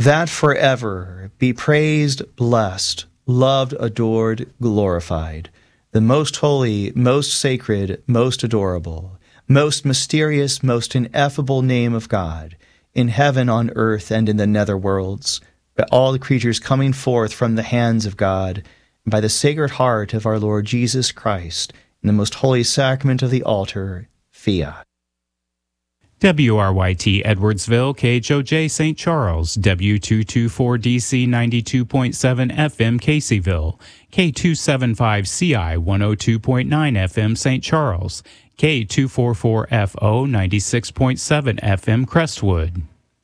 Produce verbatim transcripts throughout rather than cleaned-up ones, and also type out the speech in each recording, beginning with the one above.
that forever be praised, blessed, loved, adored, glorified, the most holy, most sacred, most adorable, most mysterious, most ineffable name of God, in heaven, on earth, and in the nether worlds, by all the creatures coming forth from the hands of God, and by the Sacred Heart of our Lord Jesus Christ, in the most holy sacrament of the altar, fiat. W R Y T Edwardsville, K H O J Saint Charles, W two twenty-four D C ninety-two point seven F M Caseyville, K two seventy-five C I one oh two point nine F M Saint Charles, K two forty-four F O ninety-six point seven F M Crestwood.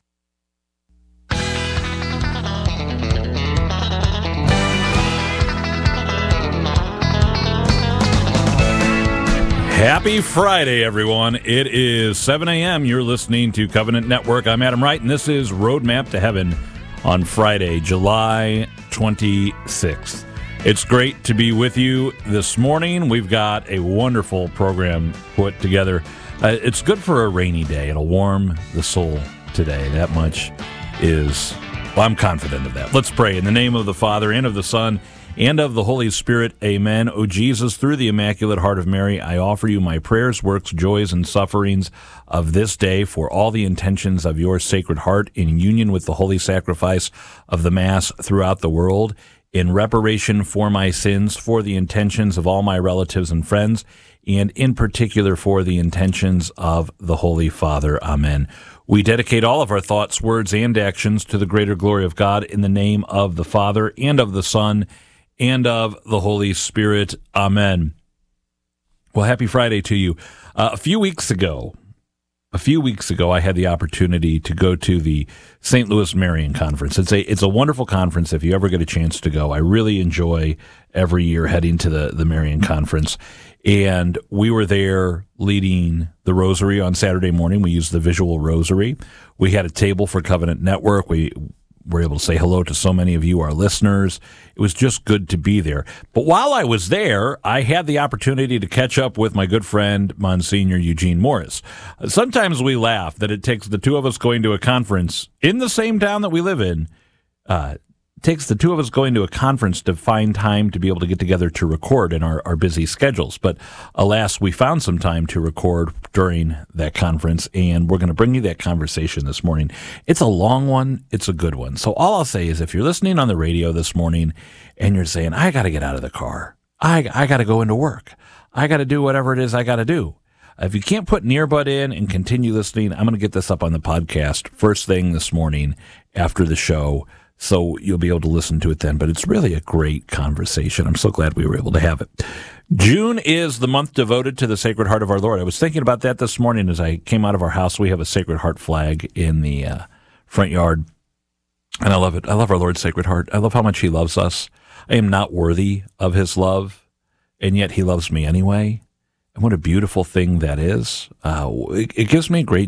Happy Friday, everyone. It is seven a.m. You're listening to Covenant Network. I'm Adam Wright, and this is Roadmap to Heaven on Friday, July twenty-sixth. It's great to be with you this morning. We've got a wonderful program put together. Uh, it's good for a rainy day. It'll warm the soul today. That much is, well, I'm confident of that. Let's pray. In the name of the Father, and of the Son, and of the Holy Spirit, amen. O Jesus, through the Immaculate Heart of Mary, I offer you my prayers, works, joys, and sufferings of this day for all the intentions of your Sacred Heart in union with the holy sacrifice of the Mass throughout the world, in reparation for my sins, for the intentions of all my relatives and friends, and in particular for the intentions of the Holy Father. Amen. We dedicate all of our thoughts, words, and actions to the greater glory of God in the name of the Father, and of the Son, and of the Holy Spirit. Amen. Well, happy Friday to you. Uh, a few weeks ago, a few weeks ago, I had the opportunity to go to the Saint Louis Marian Conference. It's a it's a wonderful conference if you ever get a chance to go. I really enjoy every year heading to the, the Marian Conference. And we were there leading the rosary on Saturday morning. We used the visual rosary. We had a table for Covenant Network. We were able to say hello to so many of you, our listeners. It was just good to be there. But while I was there, I had the opportunity to catch up with my good friend, Monsignor Eugene Morris. Sometimes we laugh that it takes the two of us going to a conference in the same town that we live in, uh, takes the two of us going to a conference to find time to be able to get together to record in our, our busy schedules. But alas, we found some time to record during that conference, and we're going to bring you that conversation this morning. It's a long one. It's a good one. So all I'll say is if you're listening on the radio this morning and you're saying, I got to get out of the car, I, I got to go into work, I got to do whatever it is I got to do. If you can't put an earbud in and continue listening, I'm going to get this up on the podcast first thing this morning after the show, so you'll be able to listen to it then. But it's really a great conversation. I'm so glad we were able to have it. June is the month devoted to the Sacred Heart of our Lord. I was thinking about that this morning as I came out of our house. We have a Sacred Heart flag in the uh, front yard, and I love it. I love our Lord's Sacred Heart. I love how much he loves us. I am not worthy of his love, and yet he loves me anyway. And what a beautiful thing that is. Uh, it, it gives me great